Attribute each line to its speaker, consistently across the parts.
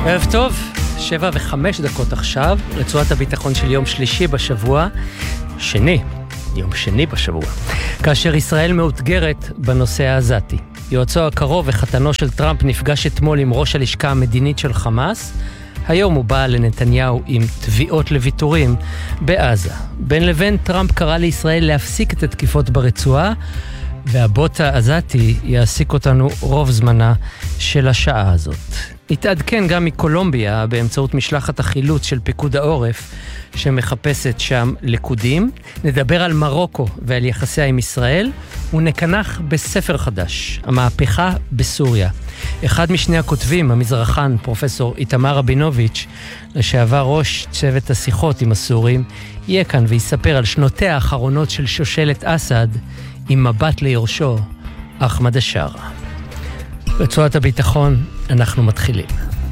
Speaker 1: ערב טוב, 7:05 עכשיו, רצועת הביטחון של יום שלישי בשבוע, יום שני בשבוע, כאשר ישראל מאותגרת בנושא העזתי. יועצו הקרוב וחתנו של טראמפ נפגש אתמול עם ראש הלשכה המדינית של חמאס, היום הוא בא לנתניהו עם תביעות לוויתורים בעזה. בין לבין טראמפ קרא לישראל להפסיק את התקיפות ברצועה, והבוט העזתי יעסיק אותנו רוב זמנה של השעה הזאת. התעדכן גם מקולומביה באמצעות משלחת החילוץ של פיקוד העורף שמחפשת שם לקודים. נדבר על מרוקו ועל יחסיה עם ישראל, ונקנח בספר חדש, המהפכה בסוריה. אחד משני הכותבים, המזרחן, פרופסור איתמר רבינוביץ', לשעבר ראש צוות השיחות עם הסורים, יהיה כאן ויספר על שנותיה האחרונות של שושלת אסד, עם מבט ליורשו, אחמד השארה. רצועת הביטחון, אנחנו מתחילים.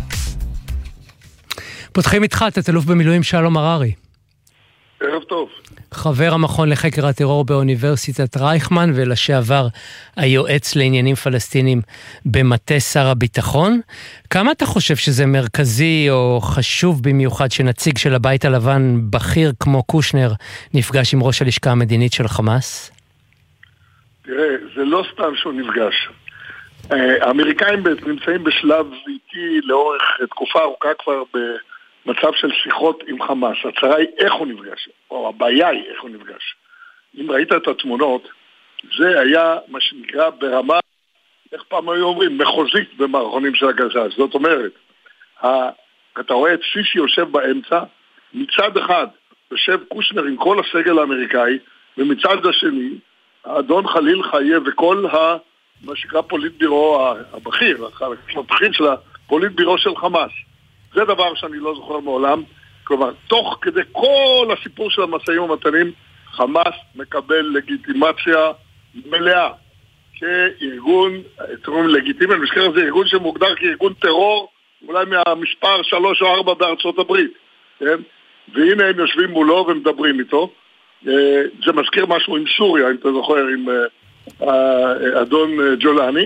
Speaker 1: פותחים איתך, תת-אלוף במילואים שלום הררי.
Speaker 2: ערב טוב.
Speaker 1: חבר המכון לחקר הטרור באוניברסיטת רייכמן, ולשעבר היועץ לעניינים פלסטינים במטה שר הביטחון. כמה אתה חושב שזה מרכזי או חשוב במיוחד שנציג של הבית הלבן בכיר כמו קושנר נפגש עם ראש הלשכה המדינית של חמאס?
Speaker 2: תראה, זה לא סתם שהוא נפגש. האמריקאים נמצאים בשלב איטי לאורך תקופה ארוכה כבר במצב של שיחות עם חמאס. הצרה היא איך הוא נפגש, או הבעיה היא איך הוא נפגש. אם ראית את התמונות, זה היה מה שנקרא ברמה, איך פעם היו אומרים, מחוזית במערכונים של הגזז. זאת אומרת, אתה רואה את סיסי יושב באמצע, מצד אחד יושב קושנר עם כל הסגל האמריקאי, ומצד השני, האדון חליל חיה וכל מה שקרא פוליט בירו הבכיר, הבכיר של הפוליט בירו של חמאס. זה דבר שאני לא זוכר מעולם. כלומר, תוך כדי כל הסיפור של המשאים ומתנים, חמאס מקבל לגיטימציה מלאה כארגון, לגיטימי, אני משכר, זה ארגון שמוגדר כארגון טרור, אולי מהמספר 3 או 4 בארצות הברית. כן? והנה הם יושבים מולו ומדברים איתו. זה מזכיר משהו עם סוריה, אם אתה זוכר, עם אדון ג'ולני,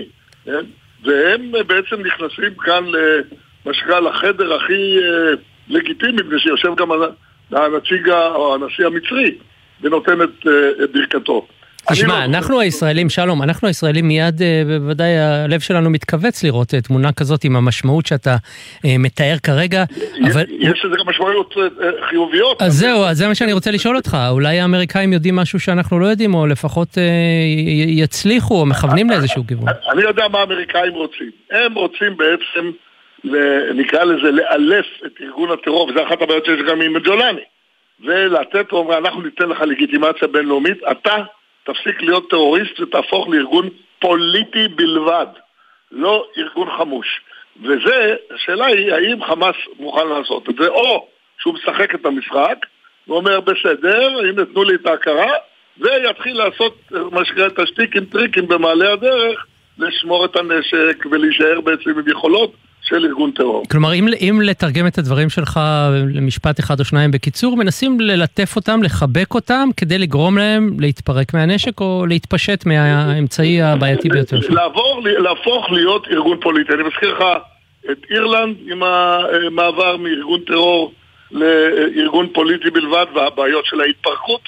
Speaker 2: והם בעצם נכנסים כאן למשקל לחדר הכי לגיטימי, בגלל שיושב גם הנציג או הנשיא המצרי ונותן את ברכתו.
Speaker 1: תשמע, אנחנו הישראלים, שלום, אנחנו הישראלים מיד, בוודאי הלב שלנו מתכווץ לראות תמונה כזאת עם המשמעות שאתה מתאר כרגע.
Speaker 2: יש לזה גם משמעויות חיוביות.
Speaker 1: אז זהו, אז זה מה שאני רוצה לשאול אותך. אולי האמריקאים יודעים משהו שאנחנו לא יודעים, או לפחות יצליחו, או מכוונים לאיזשהו כיוון. אני
Speaker 2: יודע מה האמריקאים רוצים. הם רוצים בעצם, נקרא לזה, לאלף את ארגון הטרור, וזה אחת הבעיות שיש גם עם ג'ולני. ולתת, אנחנו ניתן לך לגיטימציה בינלאומית, אתה תפסיק להיות טרוריסט ותהפוך לארגון פוליטי בלבד, לא ארגון חמוש. וזה, השאלה היא, האם חמאס מוכן לעשות את זה, או שהוא משחק את המשחק, ואומר בסדר, אם נתנו לי את ההכרה, ויתחיל לעשות מה שקרה את השטיקים טריקים במעלה הדרך, לשמור את הנשק ולהישאר בעצם עם יכולות של ארגון טרור.
Speaker 1: כלומר, אם לתרגם את הדברים שלך למשפט אחד או שניים בקיצור, מנסים ללטף אותם, לחבק אותם, כדי לגרום להם להתפרק מהנשק או להתפשט מהאמצעי הבעייתי ביותר.
Speaker 2: להפוך להיות ארגון פוליטי. אני מזכיר לך את אירלנד עם המעבר מארגון טרור לארגון פוליטי בלבד, והבעיות של ההתפרקות.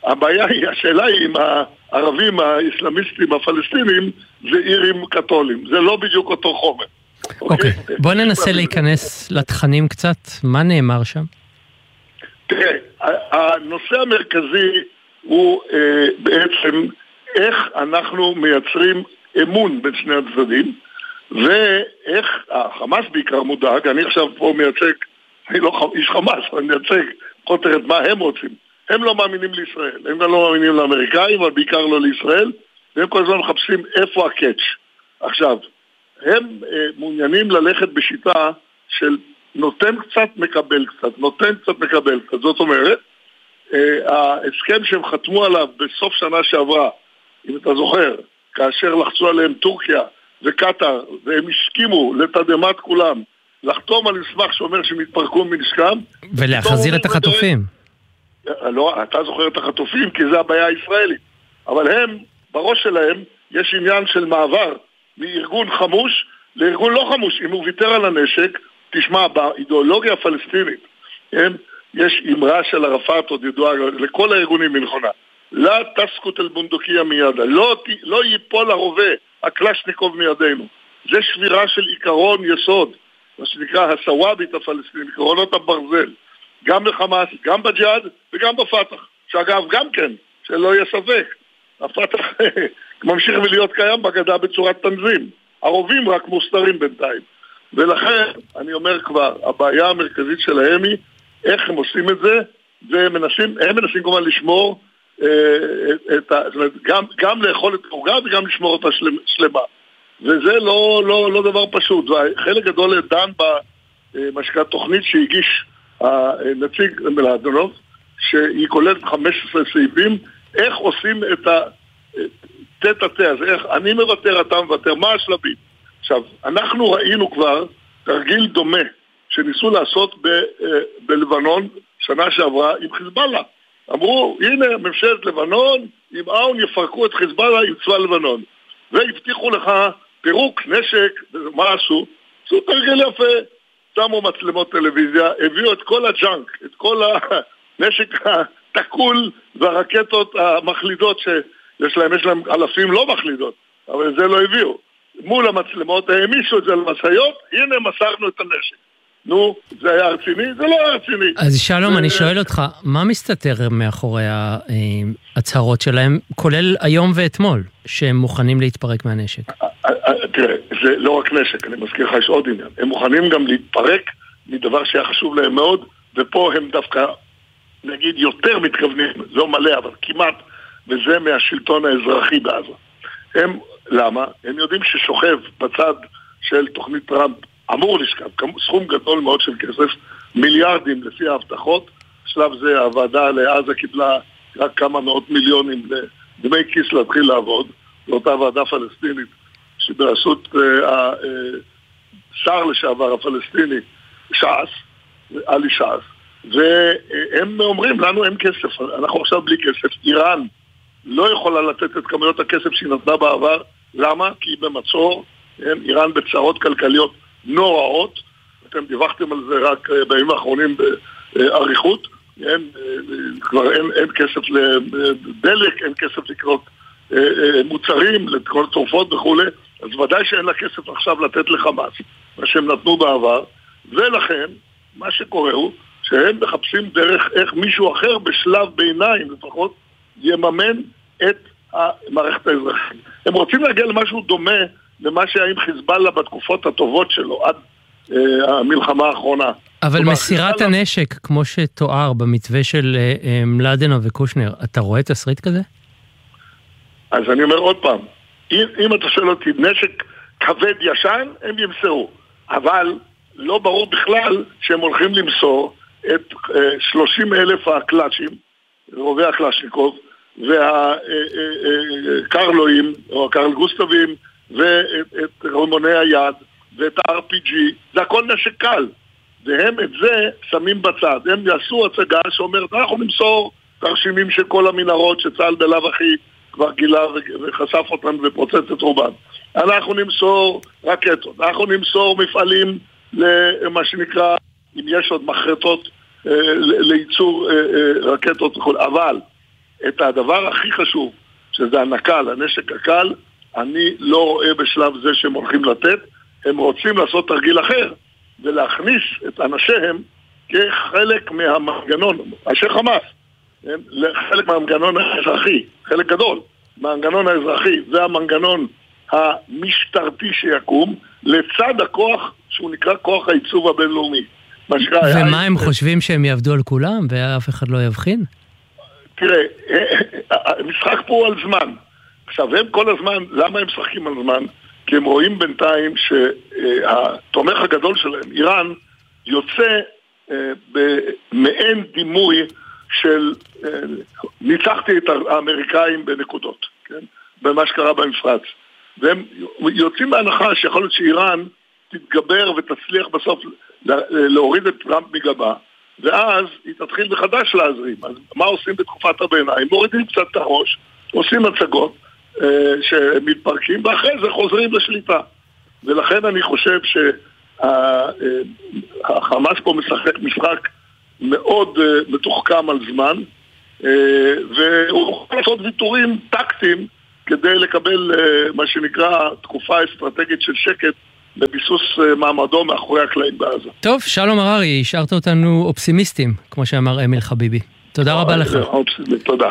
Speaker 2: השאלה היא עם הערבים, האסלאמיסטים, הפלסטינים, זה אירים קתולים. זה לא בדיוק אותו חומר.
Speaker 1: אוקיי, בוא ננסה להיכנס לתכנים קצת, מה נאמר שם?
Speaker 2: תראה, הנושא המרכזי הוא בעצם איך אנחנו מייצרים אמון בין שני הצדדים, ואיך החמאס בעיקר מודאג, אני עכשיו פה מייצג, אני לא איש חמאס, אני מייצג כותרת מה הם רוצים. הם לא מאמינים לישראל, הם גם לא מאמינים לאמריקאים, אבל בעיקר לא לישראל, והם כל הזמן מחפשים איפה הקאץ'. עכשיו, הם מעוניינים ללכת בשיטה של נותן קצת, מקבל קצת, נותן קצת, מקבל קצת. זאת אומרת, ההסכם שהם חתמו עליו בסוף שנה שעברה, אם אתה זוכר, כאשר לחצו עליהם טורקיה וקטר, והם הסכימו לתדמת כולם, לחתום על מסמך שאומר שהם התפרקו מנשקם.
Speaker 1: ולהחזיר את החטופים.
Speaker 2: לא, אתה זוכר את החטופים, כי זה הבעיה הישראלית. אבל הם, בראש שלהם, יש עניין של מעבר מארגון חמוש לארגון לא חמוש. אם הוא ויתר על הנשק, תשמע, באידיאולוגיה הפלסטינית, יש אמרה של ערפאת עוד ידועה לכל הארגונים מנכונה, לא תסקוט אל בונדוקיה מידה, לא ייפול הרובה, הקלשניקוב מידינו. זה שבירה של עיקרון יסוד, מה שנקרא הסוואבית הפלסטינית, עקרונות הברזל, גם בחמאס, גם בג'יהאד וגם בפתח. שאגב, גם כן, שלא יהיה ספק, הפתח ממשיך ולהיות קיים בגדה בצורת תנזים. הרובים רק מוסתרים בינתיים. ולכן, אני אומר כבר, הבעיה המרכזית שלהם היא איך הם עושים את זה, והם מנסים כמובן לשמור, גם לאכול את הורגה וגם לשמור אותה שלמה. וזה לא דבר פשוט. וחלק גדול דן במשקעת תוכנית שהגיש הנציג מלאדונוב, שהיא כוללת 15 סעיפים, איך עושים את התת-תת הזה, איך אני מוותר, אתה מוותר, מה השלבים? עכשיו, אנחנו ראינו כבר תרגיל דומה שניסו לעשות בלבנון שנה שעברה עם חיזבאללה. אמרו, הנה ממשלת לבנון, עם און יפרקו את חיזבאללה עם צבא לבנון. והבטיחו לך פירוק נשק, מה עשו? עשו תרגיל יפה, שמו מצלמות טלוויזיה, הביאו את כל הג'אנק, את כל הנשק התקול והרקטות המחלידות שיש להם אלפים לא מחלידות, אבל זה לא הביאו. מול המצלמות, העמיסו את זה למשאיות, הנה מסרנו את הנשק. נו, זה היה רציני? זה לא היה רציני.
Speaker 1: אז שלום, אני שואל אותך, מה מסתתר מאחורי ההצהרות שלהם, כולל היום ואתמול, שהם מוכנים להתפרק מהנשק?
Speaker 2: תראה, זה לא רק נשק, אני מזכיר לך, יש עוד עניין. הם מוכנים גם להתפרק מדבר שהיה חשוב להם מאוד, ופה הם דווקא, נגיד, יותר מתכוונים, לא מלא, אבל כמעט, וזה מהשלטון האזרחי בעזה. למה? הם יודעים ששוכב בצד של תוכנית טראמפ, אמור לשכב, סכום גדול מאוד של כסף, מיליארדים לפי ההבטחות. בשלב זה הוועדה לעזה קיבלה רק כמה מאות מיליונים דמי כיס להתחיל לעבוד, לאותה ועדה פלסטינית שבראשות השר לשעבר הפלסטיני ש"ס, עלי ש"ס, והם אומרים לנו אין כסף, אנחנו עכשיו בלי כסף. איראן לא יכולה לתת את כמויות הכסף שהיא נתנה בעבר. למה? כי היא במצור, איראן בצרות כלכליות נוראות, אתם דיווחתם על זה רק בימים האחרונים בעריכות, כבר אין כסף לדלק, אין כסף לקנות מוצרים, לקנות תרופות וכו', אז ודאי שאין לה כסף עכשיו לתת לחמאס, מה שהם נתנו בעבר, ולכן מה שקורה הוא שהם מחפשים דרך איך מישהו אחר בשלב ביניים לפחות יממן את המערכת האזרחית. הם רוצים להגיע למשהו דומה למה שהיה עם חיזבאללה בתקופות הטובות שלו, עד המלחמה האחרונה.
Speaker 1: אבל מסירת הנשק, כמו שתואר במתווה של מלאדנוב וקושנר, אתה רואה תסריט כזה?
Speaker 2: אז אני אומר עוד פעם, אם אתה שואל אותי, נשק כבד ישן, הם ימסרו. אבל לא ברור בכלל שהם הולכים למסור את 30,000 הקלאצ'ים, רובי הקלאשניקוב, והקרלואים, או הקרל גוסטבים, ואת רימוני היד, ואת ה-RPG, זה הכל נשק קל. והם את זה שמים בצד. הם יעשו הצגה שאומרת, אנחנו נמסור תרשימים של כל המנהרות שצה"ל בלב אחי כבר גילה וחשף אותם ופוצץ את רובם. אנחנו נמסור רקטות, אנחנו נמסור מפעלים למה שנקרא, אם יש עוד מחרטות, לייצור רקטות וכו'. אבל את הדבר הכי חשוב, שזה הנקל, הנשק הקל, אני לא רואה בשלב זה שהם הולכים לתת. הם רוצים לעשות תרגיל אחר ולהכניס את אנשיהם כחלק מהמנגנון, אנשי חמאס, חלק מהמנגנון האזרחי, חלק גדול מהמנגנון האזרחי והמנגנון המשטרתי שיקום לצד הכוח שהוא נקרא כוח העיצוב הבינלאומי.
Speaker 1: ומה הם חושבים שהם יעבדו על כולם ואף אחד לא יבחין?
Speaker 2: תראה, המשחק פה על זמן. עכשיו הם כל הזמן, למה הם משחקים על זמן? כי הם רואים בינתיים שהתומך הגדול שלהם, איראן, יוצא במעין דימוי של ניצחתי את האמריקאים בנקודות, כן? במה שקרה במפרץ. והם יוצאים בהנחה שיכול להיות שאיראן תתגבר ותצליח בסוף להוריד את טראמפ מגבה, ואז היא תתחיל מחדש להזרים. אז מה עושים בתקופת הביניים? מורידים קצת את הראש, עושים הצגות, שמתפרקים, ואחרי זה חוזרים לשליטה. ולכן אני חושב החמאס פה משחק משחק מאוד מתוחכם על זמן, והוא יכול לעשות ויתורים טקטיים כדי לקבל מה שנקרא תקופה אסטרטגית של שקט לביסוס מעמדו מאחורי הקלעים בעזה.
Speaker 1: טוב, שלום הררי, השארת אותנו אופסימיסטים, כמו שאמר אמיל חביבי. תודה רבה לך.
Speaker 2: תודה.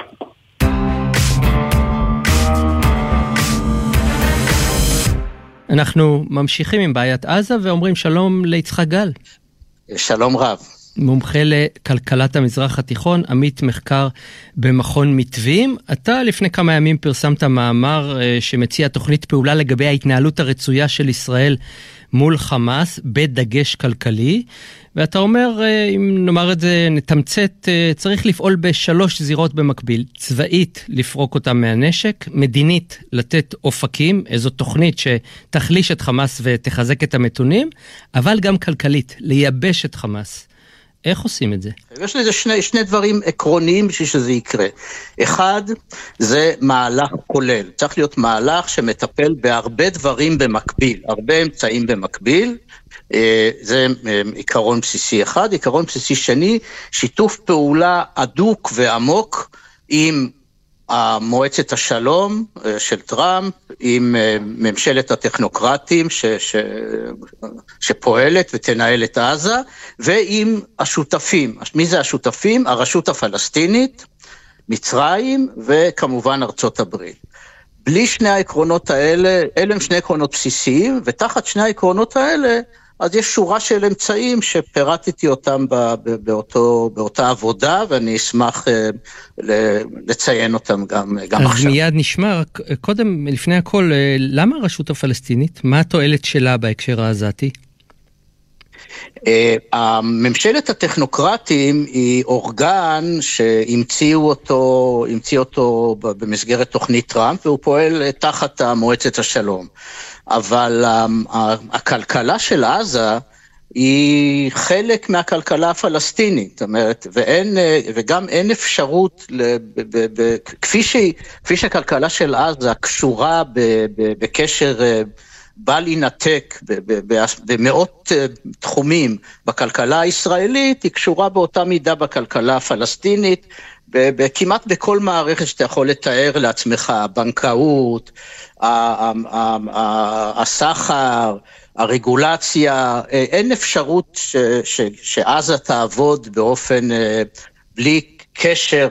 Speaker 1: אנחנו ממשיכים עם בעיית עזה ואומרים שלום ליצחק גל.
Speaker 3: שלום רב.
Speaker 1: מומחה לכלכלת המזרח התיכון, עמית מחקר במכון מתווים. אתה לפני כמה ימים פרסמת מאמר שמציע תוכנית פעולה לגבי ההתנהלות הרצויה של ישראל מול חמאס בדגש כלכלי, ואתה אומר, אם נאמר את זה נתמצת, צריך לפעול בשלוש זירות במקביל: צבאית, לפרוק אותם מהנשק; מדינית, לתת אופקים, איזו תוכנית שתחליש את חמאס ותחזק את המתונים; אבל גם כלכלית, לייבש את חמאס. איך עושים את זה?
Speaker 3: יש לזה שני דברים עקרוניים בשביל שזה יקרה. אחד, זה מהלך כולל. צריך להיות מהלך שמטפל בהרבה דברים במקביל, הרבה אמצעים במקביל. זה עיקרון בסיסי אחד. עיקרון בסיסי שני, שיתוף פעולה הדוק ועמוק עם מועצת השלום של טראמפ, עם ממשלת הטכנוקרטים שפועלת ותנהל את עזה, ועם השותפים. מי זה השותפים? הרשות הפלסטינית, מצרים וכמובן ארצות הברית. בלי שני העקרונות האלה, אלה הם שני עקרונות בסיסיים, ותחת שני העקרונות האלה, אז יש שורה של אמצעים שפירטתי אותם באותה עבודה, ואני אשמח לציין אותם גם עכשיו.
Speaker 1: אז מיד נשמע, קודם, לפני הכל, למה הרשות הפלסטינית? מה התועלת שלה בהקשר העזתי?
Speaker 3: הממשלת הטכנוקרטים היא אורגן שהמציאו אותו במסגרת תוכנית טראמפ, והוא פועל תחת מועצת השלום. אבל הכלכלה של עזה היא חלק מהכלכלה הפלסטינית, זאת אומרת, וגם אין אפשרות, כפי שהכלכלה של עזה קשורה בקשר בל ינתק במאות תחומים בכלכלה הישראלית, היא קשורה באותה מידה בכלכלה הפלסטינית, כמעט בכל מערכת שאתה יכול לתאר לעצמך, הבנקאות, הסחר, הרגולציה, אין אפשרות שעזה תעבוד באופן בלי קשר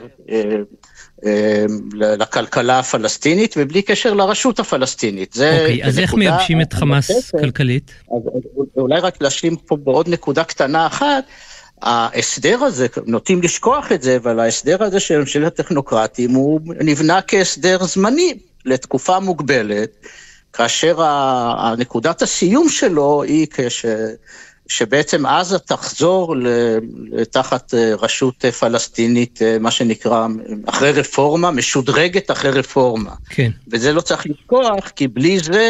Speaker 3: לכלכלה הפלסטינית ובלי קשר לרשות הפלסטינית.
Speaker 1: אוקיי, אז איך מייבשים את חמאס כלכלית?
Speaker 3: אולי רק להשלים פה בעוד נקודה קטנה אחת, ההסדר הזה, נוטים לשכוח את זה, אבל ההסדר הזה של ממשלת הטכנוקרטים הוא נבנה כהסדר זמני לתקופה מוגבלת, כאשר הנקודת הסיום שלו היא שבעצם עזה תחזור תחת רשות פלסטינית, מה שנקרא, אחרי רפורמה, משודרגת אחרי רפורמה.
Speaker 1: כן.
Speaker 3: וזה לא צריך לשכוח, כי בלי זה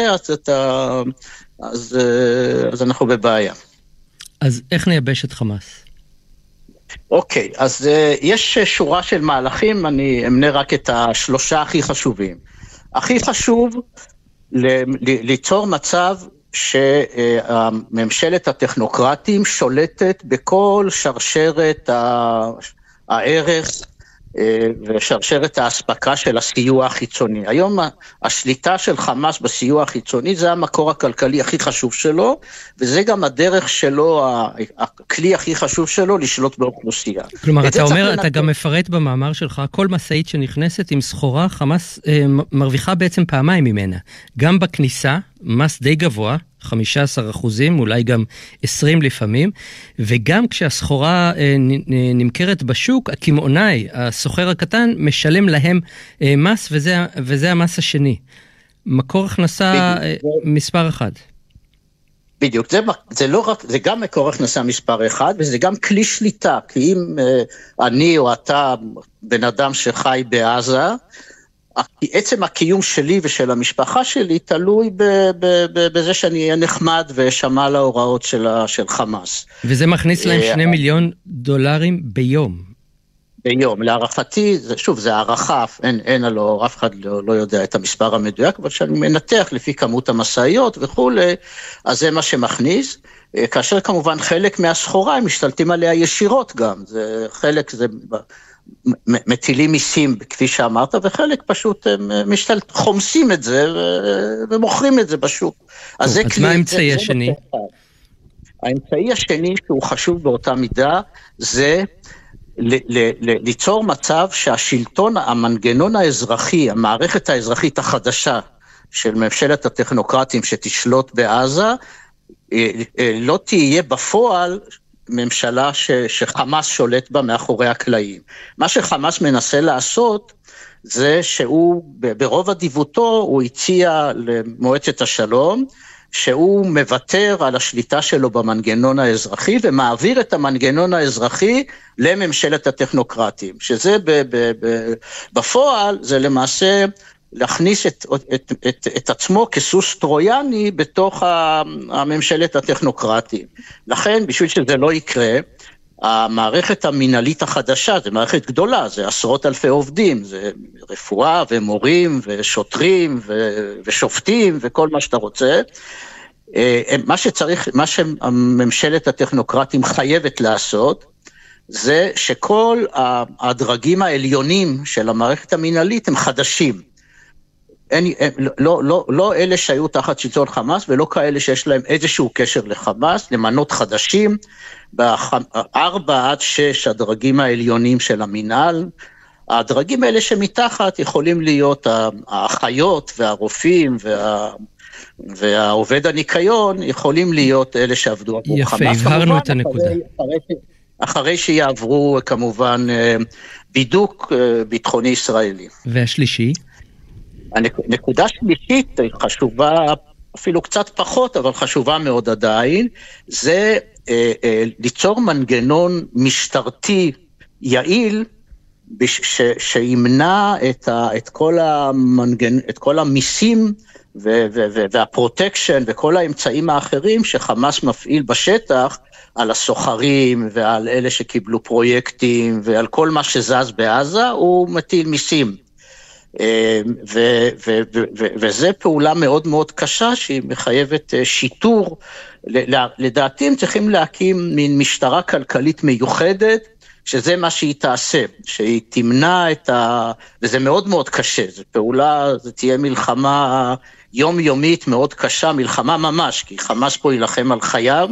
Speaker 3: אז אנחנו בבעיה.
Speaker 1: אז איך נייבש את חמאס?
Speaker 3: אוקיי, אז יש שורה של מהלכים, אני אמנה רק את השלושה הכי חשובים. הכי חשוב ליצור מצב שממשלת הטכנוקרטים שולטת בכל שרשרת הערך ושרשרת ההספקה של הסיוע החיצוני. היום השליטה של חמאס בסיוע החיצוני זה המקור הכלכלי הכי חשוב שלו, וזה גם הדרך שלו, הכלי הכי חשוב שלו לשלוט באוכלוסייה.
Speaker 1: כלומר, אתה אומר, אתה גם מפרט במאמר שלך, כל משאית שנכנסת עם סחורה, חמאס מרוויחה בעצם פעמיים ממנה. גם בכניסה, מס די גבוה, 15%, אולי גם 20 לפעמים, וגם כשהסחורה נמכרת בשוק, הקמעונאי, הסוחר הקטן, משלם להם מס, וזה המס השני. מקור הכנסה מספר אחד.
Speaker 3: בדיוק, זה לא רק, זה גם מקור הכנסה מספר אחד, וזה גם כלי שליטה, כי אם אני או אתה בן אדם שחי בעזה, עצם הקיום שלי ושל המשפחה שלי תלוי בזה שאני אהיה נחמד ושמע להוראות של חמאס.
Speaker 1: וזה מכניס להם 2 מיליון דולרים ביום.
Speaker 3: ביום, להערכתי, שוב, זה הערכה, אין עלו, אף אחד לא יודע את המספר המדויק, אבל שאני מנתח לפי כמות המסעיות וכו', אז זה מה שמכניס. כאשר כמובן חלק מהסחורה הם משתלטים עליה ישירות גם, חלק זה מטילים מיסים כפי שאמרת, וחלק פשוט חומסים את זה ומוכרים את זה בשוק.
Speaker 1: אז מה האמצעי השני?
Speaker 3: האמצעי השני שהוא חשוב באותה מידה, זה ליצור מצב שהשלטון, המנגנון האזרחי, המערכת האזרחית החדשה של ממשלת הטכנוקרטים שתשלוט בעזה, לא תהיה בפועל ממשלה שחמאס שולט בה מאחורי הקלעים. מה שחמאס מנסה לעשות, זה שהוא ברוב אדיבותו, הוא הציע למועצת השלום, שהוא מוותר על השליטה שלו במנגנון האזרחי, ומעביר את המנגנון האזרחי לממשלת הטכנוקרטים, שזה בפועל, זה למעשה להכניס את עצמו כסוס טרויאני בתוך הממשלת הטכנוקרטים. לכן, בשביל שזה לא יקרה, המערכת המנהלית החדשה, זה מערכת גדולה, זה עשרות אלפי עובדים, זה רפואה ומורים ושוטרים ושופטים וכל מה שאתה רוצה. מה שממשלת הטכנוקרטים חייבת לעשות, זה שכל הדרגים העליונים של המערכת המנהלית הם חדשים. לא אלה שהיו תחת שלטון חמאס, ולא כאלה שיש להם איזשהו קשר לחמאס, למנות חדשים, 4 עד 6 הדרגים העליונים של המנהל, הדרגים האלה שמתחת יכולים להיות האחיות והרופאים והעובד הניקיון, יכולים להיות אלה שעבדו עבור חמאס.
Speaker 1: יפה, הבהרנו את הנקודה.
Speaker 3: אחרי שיעברו כמובן בידוק ביטחוני ישראלי.
Speaker 1: והשלישי?
Speaker 3: הנקודה שלישית חשובה, אפילו קצת פחות, אבל חשובה מאוד עדיין, זה ליצור מנגנון משטרתי יעיל, שימנע את כל המיסים והפרוטקשן וכל האמצעים האחרים שחמאס מפעיל בשטח, על הסוחרים ועל אלה שקיבלו פרויקטים ועל כל מה שזז בעזה, הוא מטיל מיסים. וזה פעולה מאוד מאוד קשה, שהיא מחייבת שיטור. לדעתי הם צריכים להקים מין משטרה כלכלית מיוחדת, שזה מה שהיא תעשה, שהיא תמנע וזה מאוד מאוד קשה, זו פעולה, זה תהיה מלחמה יומיומית מאוד קשה, מלחמה ממש, כי חמאס פה ילחם על חייו,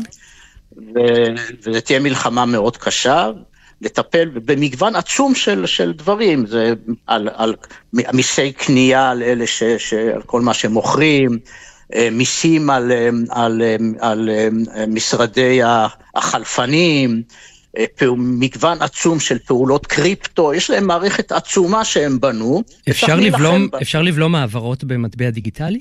Speaker 3: וזה תהיה מלחמה מאוד קשה, לטפל במגוון עצום של דברים, זה על מיסי קנייה, על אלה על כל מה שמוכרים, מיסים על משרדי החלפנים, מגוון עצום של פעולות קריפטו, יש להם מערכת עצומה שהם בנו.
Speaker 1: אפשר לבלום העברות במטבע דיגיטלי?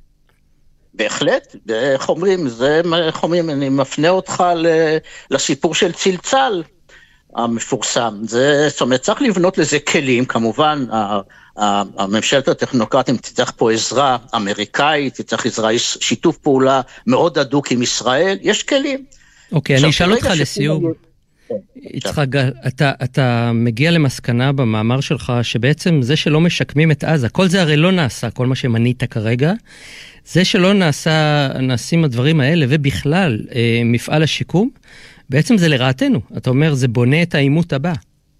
Speaker 3: בהחלט, איך אומרים, אני מפנה אותך לסיפור של צלצל המפורסם. זאת אומרת, צריך לבנות לזה כלים, כמובן, הממשלת הטכנוקרטים תצטרך פה עזרה אמריקאית, תצטרך עזרה, שיתוף פעולה מאוד הדוק עם ישראל, יש כלים.
Speaker 1: אוקיי, אני אשאל אותך לסיום. יצחק, אתה מגיע למסקנה במאמר שלך, שבעצם זה שלא משקמים את עזה, כל זה הרי לא נעשה, כל מה שמנית כרגע, זה שלא נעשים הדברים האלה, ובכלל מפעל השיקום, בעצם זה לרעתנו. אתה אומר, זה בונה את העימות הבא.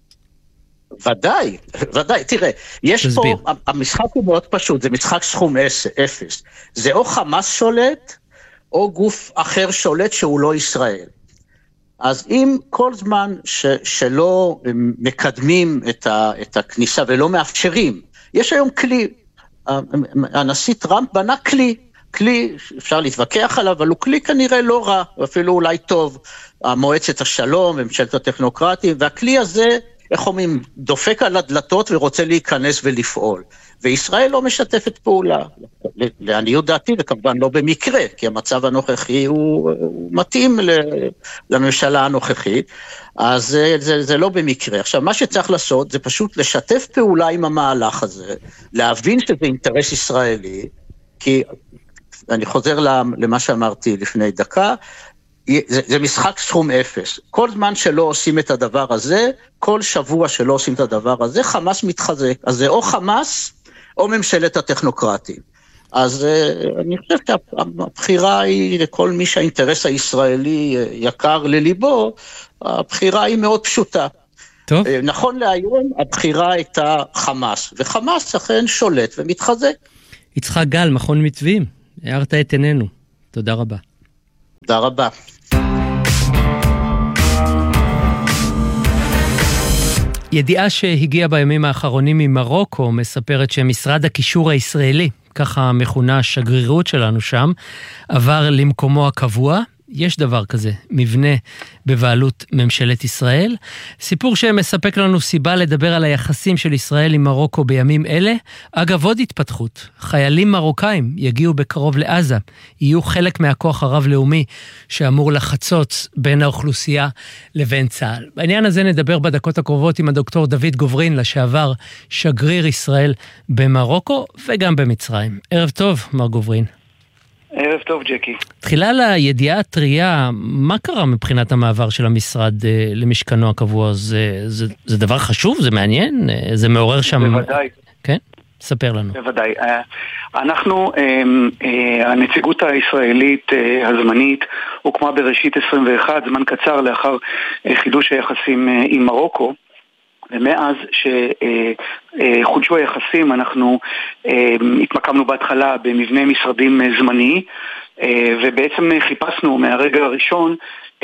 Speaker 3: ודאי, תראה, יש פה, המשחק הוא מאוד פשוט, זה משחק סכום 0. זה או חמאס שולט, או גוף אחר שולט שהוא לא ישראל. אז אם כל זמן שלא מקדמים את הכניסה ולא מאפשרים, יש היום כלי, הנשיא טראמפ בנה כלי, אפשר להתווכח עליו, אבל הוא כלי כנראה לא רע, ואפילו אולי טוב, מועצת השלום, ממשלת הטכנוקרטים, והכלי הזה, איך אומרים, דופק על הדלתות ורוצה להיכנס ולפעול. וישראל לא משתפת פעולה, לעניות דעתי, וכמובן לא במקרה, כי המצב הנוכחי הוא מתאים לממשלה הנוכחית, אז זה לא במקרה. עכשיו, מה שצריך לעשות זה פשוט לשתף פעולה עם המהלך הזה, להבין שזה אינטרס ישראלי, כי אני חוזר למה שאמרתי לפני דקה, זה משחק סכום 0. כל זמן שלא עושים את הדבר הזה, כל שבוע שלא עושים את הדבר הזה, חמאס מתחזק. אז זה או חמאס, או ממשלת הטכנוקרטים. אז אני חושב שהבחירה היא לכל מי שהאינטרס הישראלי יקר לליבו, הבחירה היא מאוד פשוטה.
Speaker 1: טוב.
Speaker 3: נכון להיום הבחירה הייתה חמאס, וחמאס אכן שולט ומתחזק.
Speaker 1: יצחק גל, מכון מתווים, הערת את עינינו. תודה רבה.
Speaker 3: תודה רבה.
Speaker 1: ידיעה שהגיעה בימים האחרונים ממרוקו מספרת שמשרד הקישור הישראלי, ככה מכונה השגרירות שלנו שם, עבר למקומו הקבוע. יש דבר כזה, מבנה בבעלות ממשלת ישראל. סיפור שמספק לנו סיבה לדבר על היחסים של ישראל עם מרוקו בימים אלה. אגב, עוד התפתחות. חיילים מרוקאים יגיעו בקרוב לעזה, יהיו חלק מהכוח הרב-לאומי שאמור לחצות בין האוכלוסייה לבין צה"ל. בעניין הזה נדבר בדקות הקרובות עם הדוקטור דוד גוברין, לשעבר שגריר ישראל במרוקו וגם במצרים. ערב טוב, מר גוברין.
Speaker 4: ערב טוב, ג'קי.
Speaker 1: תחילה לידיעה הטריה, מה קרה מבחינת המעבר של המשרד למשכנו הקבוע? זה דבר חשוב? זה מעניין? זה מעורר שם...
Speaker 4: בוודאי.
Speaker 1: כן? ספר לנו.
Speaker 4: בוודאי. אנחנו, הנציגות הישראלית הזמנית, הוקמה בראשית 21, זמן קצר לאחר חידוש היחסים עם מרוקו, ומאז שחודשו היחסים אנחנו התמקמנו בהתחלה במבנה משרדים זמני, ובעצם חיפשנו מהרגע הראשון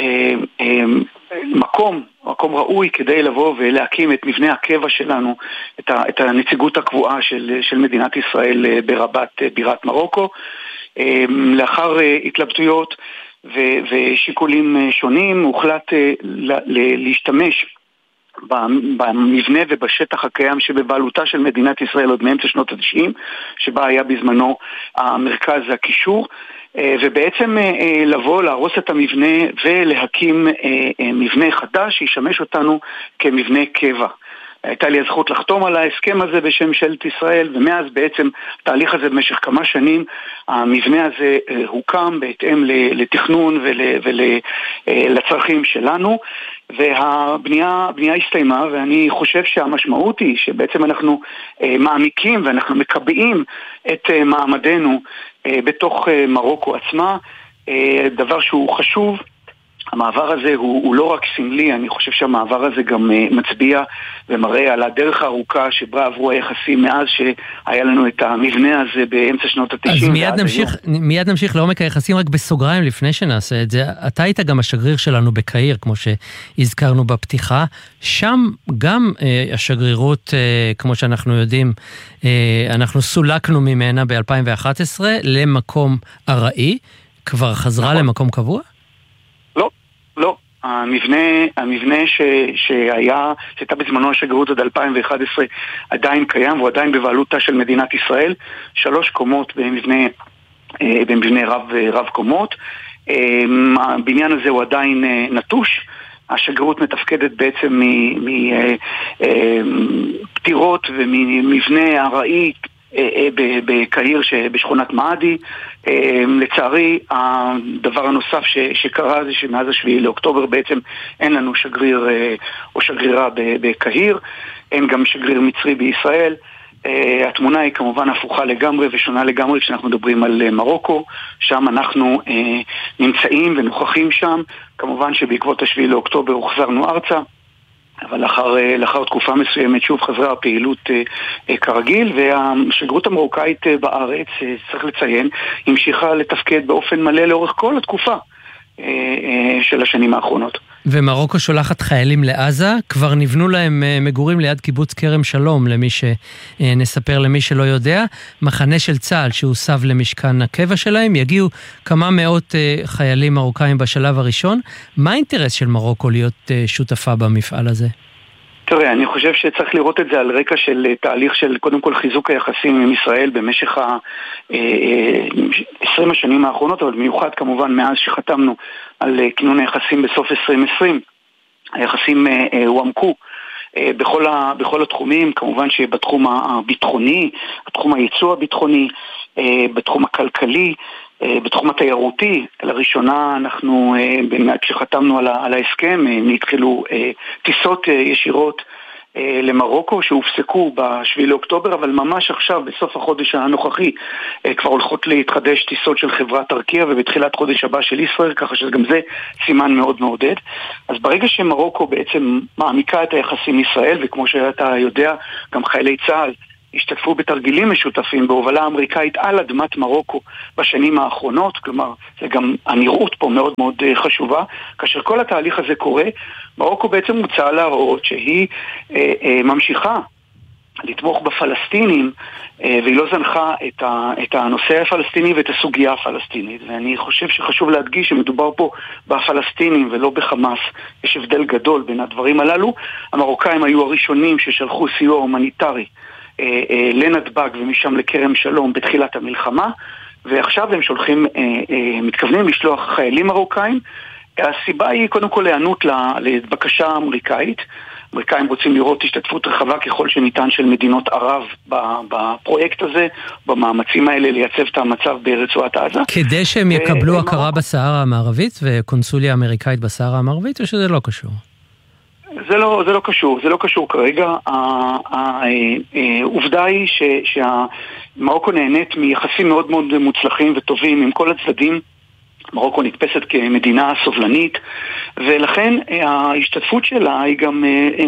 Speaker 4: מקום ראוי כדי לבוא ולהקים את מבנה הקבע שלנו, את הנציגות הקבועה של מדינת ישראל ברבת בירת מרוקו. לאחר התלבטויות ושיקולים שונים הוחלט להשתמש במבנה ובשטח הקיים שבבעלותה של מדינת ישראל עוד מאמצע שנות ה-90, שבה היה בזמנו המרכז הקישור, ובעצם לבוא, להרוס את המבנה ולהקים מבנה חדש שישמש אותנו כמבנה קבע. הייתה לי הזכות לחתום על ההסכם הזה בשם ממשלת ישראל, ומאז בעצם תהליך הזה במשך כמה שנים, המבנה הזה הוקם בהתאם לתכנון ולצרכים שלנו, והבנייה הסתיימה, ואני חושב שהמשמעות היא שבעצם אנחנו מעמיקים ואנחנו מקבעים את מעמדנו בתוך מרוקו עצמה, דבר שהוא חשוב. המעבר הזה הוא לא רק סמלי, אני חושב שהמעבר הזה גם מצביע ומראה על הדרך הארוכה שבה עברו היחסים מאז שהיה לנו את המבנה הזה באמצע שנות ה-90.
Speaker 1: אז מיד נמשיך לעומק היחסים, רק בסוגריים לפני שנעשה את זה. אתה היית גם השגריר שלנו בקהיר, כמו שהזכרנו בפתיחה. שם גם השגרירות, כמו שאנחנו יודעים, אנחנו סולקנו ממנה ב-2011 למקום ארעי. כבר חזרה למקום קבוע?
Speaker 4: לא, המבנה שהייתה בזמנו השגרירות עד 2011 עדיין קיים, והוא עדיין בבעלותה של מדינת ישראל, 3 קומות במבנה רב קומות. הבניין הזה הוא עדיין נטוש, השגרירות מתפקדת בעצם מפטירות וממבנה ארעי בקהיר בשכונת מעדי. לצערי, הדבר הנוסף שקרה זה שמאז 7 לאוקטובר בעצם אין לנו שגריר או שגרירה בקהיר, אין גם שגריר מצרי בישראל. התמונה היא כמובן הפוכה לגמרי ושונה לגמרי כשאנחנו מדברים על מרוקו, שם אנחנו נמצאים ונוכחים שם. כמובן שבעקבות 7 לאוקטובר הוחזרנו ארצה, אבל לאחר תקופה מסוימת שוב חזרה הפעילות כרגיל, והשגרירות המרוקאית בארץ, צריך לציין, המשיכה לתפקד באופן מלא לאורך כל התקופה של השנים האחרונות.
Speaker 1: ומרוקו שולחת חיילים לעזה, כבר נבנו להם מגורים ליד קיבוץ כרם שלום, נספר למי שלא יודע, מחנה של צה"ל שהוסב למשכן הקבע שלהם, יגיעו כמה מאות חיילים מרוקאים בשלב הראשון. מה האינטרס של מרוקו להיות שותפה במפעל הזה?
Speaker 4: תראה, אני חושב שצריך לראות את זה על רקע של תהליך של קודם כל חיזוק היחסים עם ישראל במשך 20 השנים האחרונות, אבל במיוחד כמובן מאז שחתמנו על כינון היחסים בסוף 2020. היחסים הועמקו בכל התחומים, כמובן שבתחום הביטחוני, בתחום הייצוא הביטחוני, בתחום הכלכלי, בתחום התיירותי. לראשונה אנחנו, כשחתמנו על ההסכם, נתחילו טיסות ישירות למרוקו שהופסקו ב7 לאוקטובר, אבל ממש עכשיו בסוף החודש הנוכחי כבר הולכות להתחדש טיסות של חברת ארקיע, ובתחילת חודש הבא של ישראל, ככה שגם זה סימן מאוד מעודד. אז ברגע שמרוקו בעצם מעמיקה את היחסים ישראל, וכמו שאתה יודע, גם חיילי צה"ל השתתפו בתרגילים משותפים בהובלה אמריקאית על אדמת מרוקו בשנים האחרונות, כלומר זה גם הנראות פה מאוד מאוד חשובה. כאשר כל התהליך הזה קורה, מרוקו בעצם מוצא להראות שהיא ממשיכה לתמוך בפלסטינים, והיא לא זנחה את הנושא הפלסטיני ואת הסוגיה הפלסטינית. ואני חושב שחשוב להדגיש שמדובר פה בפלסטינים ולא בחמאס. יש הבדל גדול בין הדברים הללו. המרוקאים היו הראשונים ששלחו סיוע הומניטרי לנתב"ג ומשם לכרם שלום בתחילת המלחמה, ועכשיו הם מתכוונים לשלוח חיילים מרוקאים. הסיבה היא קודם כל להיענות לבקשה האמריקאית. האמריקאים רוצים לראות השתתפות רחבה ככל שניתן של מדינות ערב בפרויקט הזה, במאמצים האלה לייצב את המצב ברצועת עזה.
Speaker 1: כדי שהם יקבלו הכרה בסהרה המערבית וקונסוליה אמריקאית בסהרה המערבית, או שזה לא קשור?
Speaker 4: זה לא קשור כרגע. העובדה היא שמרוקו נהנית מיחסים מאוד מאוד מוצלחים וטובים עם כל הצדדים. מרוקו נתפסת כמדינה סובלנית, ולכן ההשתתפות שלה היא גם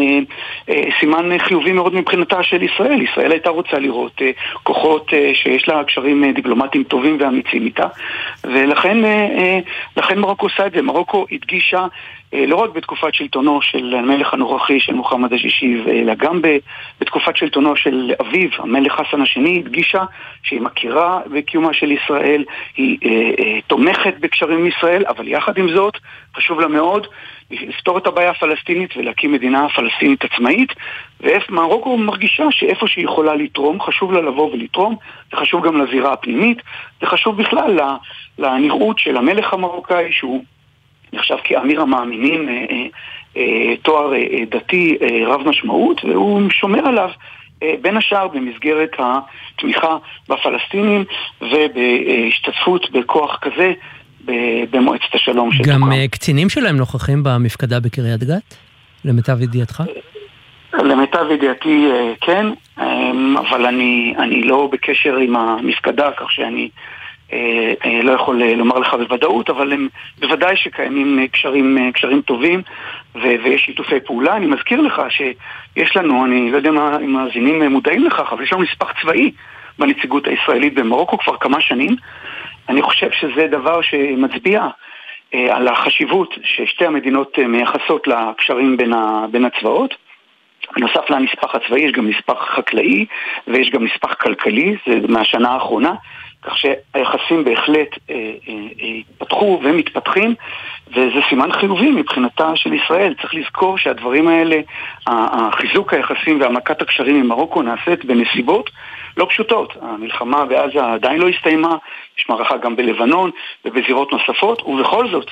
Speaker 4: סימן חיובי מאוד מבחינתה של ישראל. ישראל הייתה רוצה לראות כוחות שיש לה קשרים דיפלומטיים טובים ואמיצים איתה, ולכן מרוקו עושה את זה. מרוקו הדגישה לא רק בתקופת שלטונו של המלך הנוכחי של מוחמד השישי, אלא גם בתקופת שלטונו של אביו, המלך חסן השני, הדגישה שהיא מכירה בקיומה של ישראל, היא תומכת בקשרים עם ישראל, אבל יחד עם זאת חשוב לה מאוד לפתור את הבעיה הפלסטינית ולהקים מדינה פלסטינית עצמאית. ומרוקו מרגישה שאיפה שהיא יכולה לתרום, חשוב לה לבוא ולתרום. זה חשוב גם לזירה הפנימית, זה חשוב בכלל לנראות של המלך המרוקאי, שהוא נחשב כאמיר המאמינים, תואר דתי רב משמעות, והוא שומר עליו בין השאר במסגרת התמיכה בפלסטינים ובהשתתפות בכוח כזה במועצת השלום.
Speaker 1: גם קצינים שלהם נוכחים במפקדה בקריית גת? למיטב ידיעתך?
Speaker 4: למיטב ידיעתי כן, אבל אני לא בקשר עם המפקדה, כך שאני לא יכול לומר לך בוודאות, אבל הם בוודאי שקיימים קשרים טובים ויש שיתופי פעולה. אני מזכיר לך שיש לנו, אני לא יודע אם המאזינים מודעים לכך, אבל יש לנו נספח צבאי בנציגות הישראלית במרוקו כבר כמה שנים. אני חושב שזה דבר שמצביע על החשיבות ששתי המדינות מייחסות לקשרים בין הצבאות. בנוסף לנספח הצבאי יש גם נספח חקלאי ויש גם נספח כלכלי, זה מהשנה האחרונה, כך שהיחסים בהחלט התפתחו ומתפתחים, וזה סימן חיובי מבחינתה של ישראל. צריך לזכור שהדברים האלה, החיזוק היחסים והעמקת הקשרים עם מרוקו נעשית בנסיבות לא פשוטות. המלחמה בעזה עדיין לא הסתיימה, יש מערכה גם בלבנון ובזירות נוספות, ובכל זאת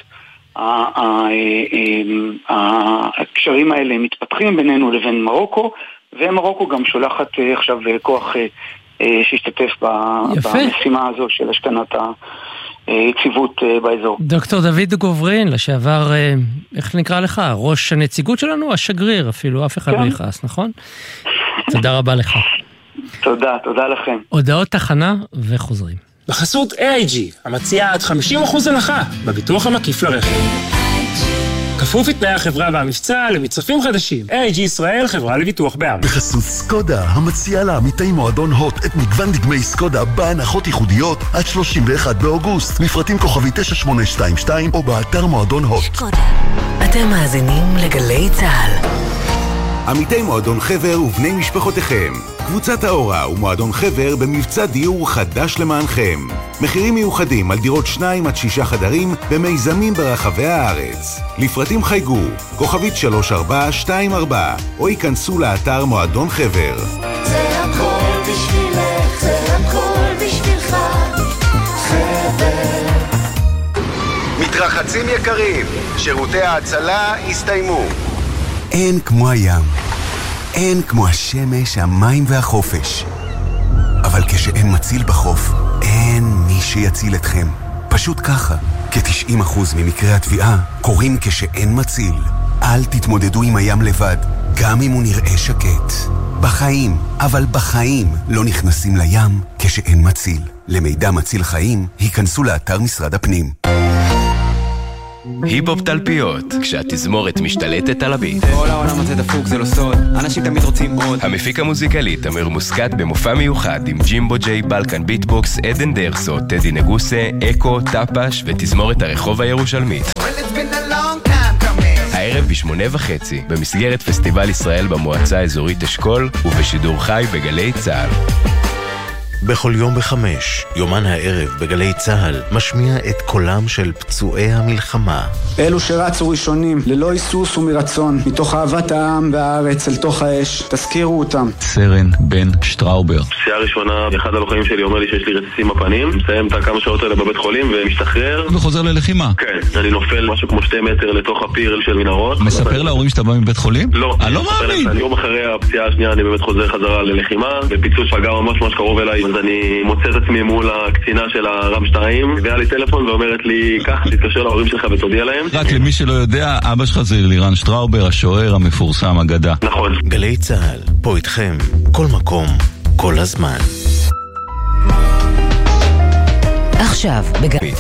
Speaker 4: הקשרים האלה מתפתחים בינינו לבין מרוקו, ומרוקו גם שולחת עכשיו כוח שהשתתף במשימה הזו של השכנת היציבות באזור.
Speaker 1: דוקטור דוד גוברין, לשעבר, איך נקרא לך? ראש הנציגות שלנו? השגריר אפילו, אף אחד לא יכעס, נכון? תודה רבה לך.
Speaker 4: תודה לכם.
Speaker 1: הודעות תחנה וחוזרים.
Speaker 5: בחסות AIG, המציעה עד 50% הנחה בביטוח המקיף לרכב. כפוף לתנאי החברה והמבצע למצרפים חדשים. AIG ישראל, חברה לביטוח בע"מ.
Speaker 6: בחסות סקודה, המציעה לעמיתי מועדון הוט את מגוון דגמי סקודה בהנחות ייחודיות עד 31 באוגוסט. מפרטים כוכבי 9822 או באתר מועדון הוט.
Speaker 7: סקודה. אתם מאזינים לגלי צה"ל.
Speaker 8: עמיתי מועדון חבר ובני משפחותיכם. קבוצת האורה ומועדון חבר במבצע דיור חדש למענכם. מחירים מיוחדים על דירות 2 עד 6 חדרים במיזמים ברחבי הארץ. לפרטים חייגו, כוכבית 3424, או ייכנסו לאתר מועדון חבר.
Speaker 9: זה הכל בשבילך, זה הכל בשבילך, חבר.
Speaker 10: מתרחצים יקרים, שירותי ההצלה הסתיימו.
Speaker 8: אין כמו הים, אין כמו השמש, המים והחופש. אבל כשאין מציל בחוף, אין מי שיציל אתכם. פשוט ככה, כ-90% ממקרי התביעה קורים כשאין מציל. אל תתמודדו עם הים לבד, גם אם הוא נראה שקט. בחיים, אבל בחיים לא נכנסים לים כשאין מציל. למידע מציל חיים, היכנסו לאתר משרד הפנים.
Speaker 11: היפ-הופ תלפיות, כשהתזמורת משתלטת על הביט.
Speaker 12: כל העולם הזה דפוק, זה לא סוד, אנשים תמיד רוצים עוד.
Speaker 11: המפיק המוזיקלי תמיר מוסקת במופע מיוחד עם ג'ימבו ג'יי, בלקן ביטבוקס, עדן דרסו, טדי נגוסה, אקו, טפש ותזמורת הרחוב הירושלמית. הערב ב8:30 במסגרת פסטיבל ישראל במועצה האזורית אשכול ובשידור חי בגלי צהל.
Speaker 13: בכל יום ב5, יומן הערב בגלי צהל משמיע את קולם של פצועי המלחמה.
Speaker 14: אלו שרצו ראשונים, ללא היסוס ומרצון, מתוך אהבת העם והארץ אל תוך האש, תזכירו אותם.
Speaker 15: סרן בן שטראובר.
Speaker 16: פציעה ראשונה, אחד הלוחמים שלי אומר לי שיש לי רסיסים בפנים, מסיים את הכמה שעות האלה בבית חולים ומשתחרר.
Speaker 15: וחוזר ללחימה.
Speaker 16: כן, אני נופל משהו כמו 2 מטר לתוך הפיר של מנהרות.
Speaker 15: מספר להורים שאתה בא מבית חולים?
Speaker 16: לא.
Speaker 15: אני לא מאמין.
Speaker 16: יום אחרי הפציעה השנייה אני באמת חוזר חזרה ללחימה, בפיצוץ פגע ממש קרוב אליי, אז אני מוצא את עצמי מול הקצינה של הרם 2, והיה לי טלפון ואומרת לי, כך, תתקשר להורים שלך ותודיע להם.
Speaker 15: רק למי שלא יודע, אבא שלך זה לירן שטראובר, השוער המפורסם אגדה.
Speaker 16: נכון.
Speaker 13: גלי צהל, פה איתכם, כל מקום, כל הזמן.
Speaker 7: עכשיו, בגלית.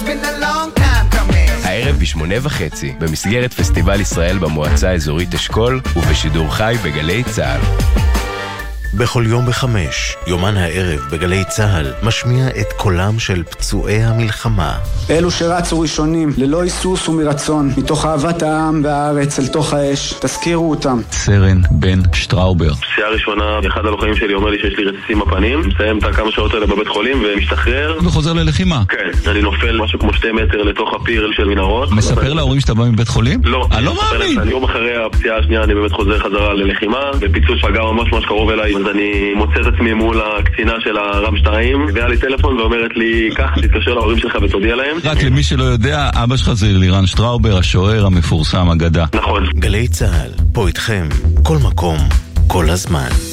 Speaker 11: הערב ב8:30 במסגרת פסטיבל ישראל במועצה האזורית אשכול ובשידור חי בגלי צהל.
Speaker 13: בכל יום ב5, יומן הערב בגלי צהל משמיע את קולם של פצועי המלחמה.
Speaker 14: אלו שרצו ראשונים, ללא היסוס ומרצון, מתוך אהבת העם והארץ אל תוך האש, תזכירו אותם.
Speaker 15: סרן בן שטראובר.
Speaker 16: פציעה ראשונה, אחד הלוחמים שלי אומר לי שיש לי רסיסים בפנים, מסיים את הכמה שעות האלה בבית חולים ומשתחרר.
Speaker 15: וחוזר ללחימה.
Speaker 16: כן, אני נופל משהו כמו 2 מטר לתוך הפיר של מנהרות.
Speaker 15: מספר להורים שאתה בא מבית חולים?
Speaker 16: לא.
Speaker 15: אני לא מאמין.
Speaker 16: יום אחרי הפציעה השנייה אני באמת חוזר חזרה ללחימה, בפיצוץ פגע ממש קרוב אליי, אז אני מוצא את עצמי מול הקצינה של הרם 2, והיה לי טלפון ואומרת לי, כך, תתקשר להורים שלך ותודיע להם.
Speaker 15: רק למי שלא יודע, אבא שלך זה לירן שטראובר, השוער המפורסם אגדה.
Speaker 16: נכון.
Speaker 13: גלי צהל, פה איתכם, כל מקום, כל הזמן.